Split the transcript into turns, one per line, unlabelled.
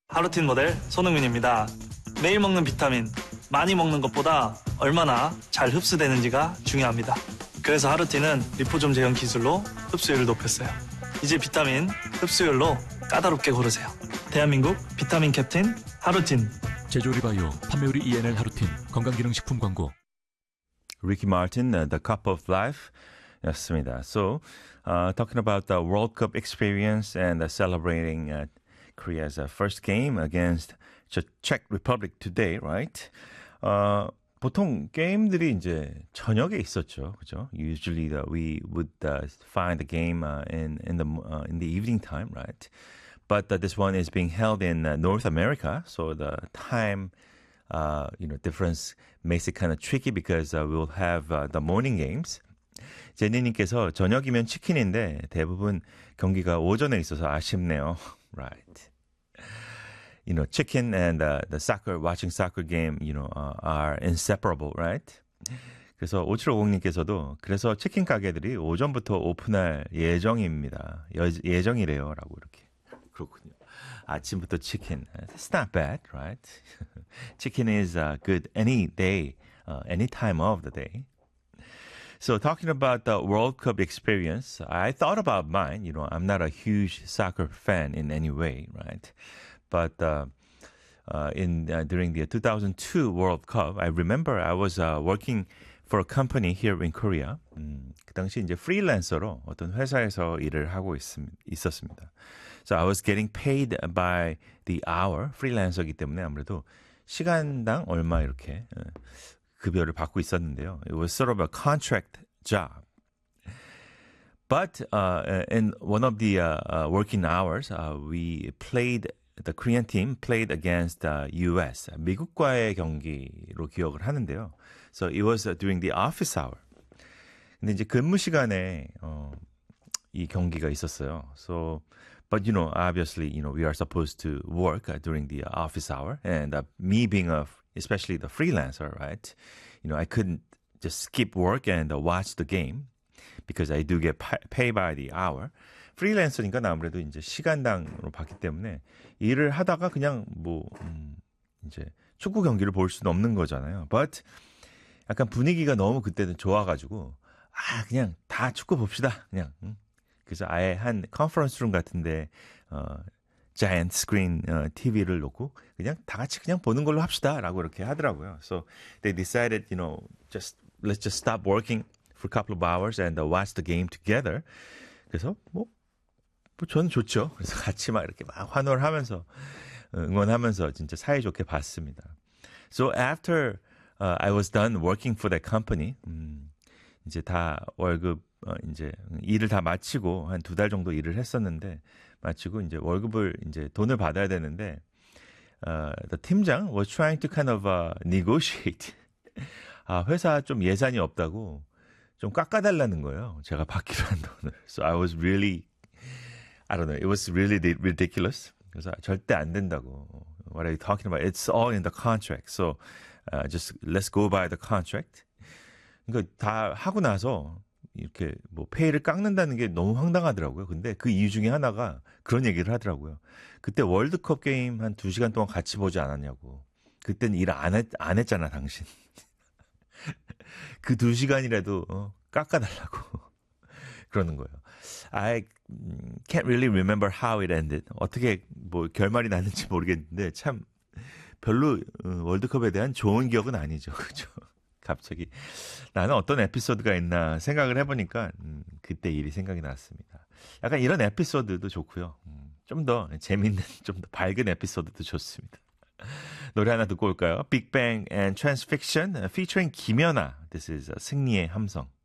하루틴 모델 손흥민입니다. 매일 먹는 비타민, 많이 먹는 것보다 얼마나 잘 흡수되는지가 중요합니다. 그래서 하루틴은 리포좀 제형 기술로 흡수율을 높였어요. 이제 비타민 흡수율로 까다롭게 고르세요. 대한민국 비타민 캡틴 하루틴.
제조리 바이오, 판매율이 ENL 하루틴, 건강기능식품 광고.
Ricky Martin, The Cup of Life 였습니다. So, talking about the World Cup experience and celebrating Korea's first game against the Czech Republic today, right? 보통 게임들이 이제 저녁에 있었죠, 그죠? Usually we would find the game in the evening time, right? But this one is being held in North America, so the time difference makes it kind of tricky because we'll have the morning games. 제니님께서 저녁이면 치킨인데 대부분 경기가 오전에 있어서 아쉽네요. Right. Chicken and the soccer, watching soccer game, are inseparable, right? 그래서 5750님께서도 그래서 치킨 가게들이 오전부터 오픈할 예정입니다. 예정이래요. 라고 이렇게. 그렇군요. 아침부터 치킨. That's not bad, right? Chicken is good any day, any time of the day. So talking about the World Cup experience, I thought about mine. I'm not a huge soccer fan in any way, right? But during the 2002 World Cup, I remember I was working for a company here in Korea. 그 당시 이제 프리랜서로 어떤 회사에서 일을 하고 있었습니다. So I was getting paid by the hour, 프리랜서이기 때문에 아무래도 시간당 얼마 이렇게 급여를 받고 있었는데요. It was sort of a contract job. But in one of the working hours, the Korean team played against the US, 미국과의 경기로 기억을 하는데요. So it was during the office hour. 근데 이제 근무 시간에 이 경기가 있었어요. So, but obviously, we are supposed to work during the office hour, and me being especially the freelancer, right? I couldn't just skip work and watch the game because I do get paid by the hour. 프리랜서니까 아무래도 이제 시간당으로 받기 때문에 일을 하다가 그냥 이제 축구 경기를 볼 수는 없는 거잖아요. But 약간 분위기가 너무 그때는 좋아가지고 그냥 다 축구 봅시다. 그냥. 그래서 아예 한 컨퍼런스 룸 같은데 자이언트 스크린 TV를 놓고 그냥 다 같이 그냥 보는 걸로 합시다라고 이렇게 하더라고요. So they decided, let's just stop working for a couple of hours and watch the game together. 그래서 저는 좋죠. 그래서 같이 막 이렇게 막 환호를 하면서 응원하면서 진짜 사이좋게 봤습니다. So after I was done working for that company, 이제 다 월급 이제 일을 다 마치고 한 2달 정도 일을 했었는데 마치고 이제 월급을 이제 돈을 받아야 되는데 the 팀장 was trying to kind of negotiate. 회사 좀 예산이 없다고 좀 깎아달라는 거예요. 제가 받기로 한 돈을. So I was really, I don't know, it was really ridiculous. 그래서 절대 안 된다고. What are you talking about? It's all in the contract. So just let's go by the contract. 그러니까 다 하고 나서 이렇게 페이를 깎는다는 게 너무 황당하더라고요. 근데 그 이유 중에 하나가 그런 얘기를 하더라고요. 그때 월드컵 게임 한 2시간 동안 같이 보지 않았냐고. 그때는 일 안 했잖아, 당신. 그 2시간이라도 깎아달라고 그러는 거예요. I can't really remember how it ended. 어떻게 결말이 났는지 모르겠는데 참 별로 월드컵에 대한 좋은 기억은 아니죠. 그죠? 갑자기 나는 어떤 에피소드가 있나 생각을 해보니까 그때 일이 생각이 났습니다. 약간 이런 에피소드도 좋고요. 좀 더 재밌는, 좀 더 밝은 에피소드도 좋습니다. 노래 하나 듣고 올까요? Big Bang and Transfiction featuring 김연아. This is 승리의 함성.